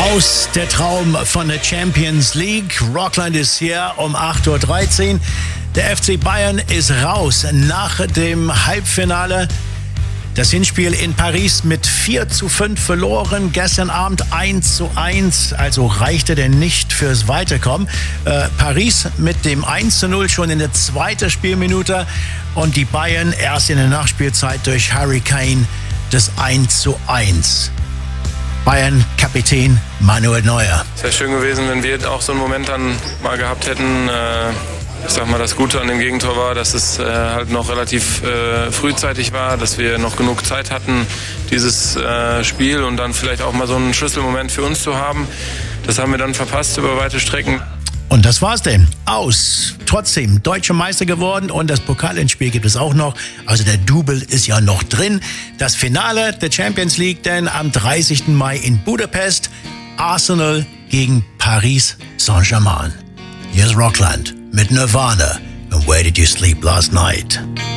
Aus der Traum von der Champions League. Rockland ist hier um 8.13 Uhr. Der FC Bayern ist raus nach dem Halbfinale. Das Hinspiel in Paris mit 4:5 verloren. Gestern Abend 1:1, also reichte denn nicht fürs Weiterkommen. Paris mit dem 1:0 schon in der zweiten Spielminute und die Bayern erst in der Nachspielzeit durch Harry Kane das 1:1. Bayern-Kapitän Manuel Neuer. Es wäre schön gewesen, wenn wir auch so einen Moment dann mal gehabt hätten. Ich sag mal, das Gute an dem Gegentor war, dass es halt noch relativ frühzeitig war, dass wir noch genug Zeit hatten, dieses Spiel und dann vielleicht auch mal so einen Schlüsselmoment für uns zu haben. Das haben wir dann verpasst über weite Strecken. Und das war's denn. Aus. Trotzdem deutscher Meister geworden und das Pokalendspiel gibt es auch noch. Also der Double ist ja noch drin. Das Finale der Champions League denn am 30. Mai in Budapest. Arsenal gegen Paris Saint-Germain. Hier ist Rockland mit Nirvana. And where did you sleep last night?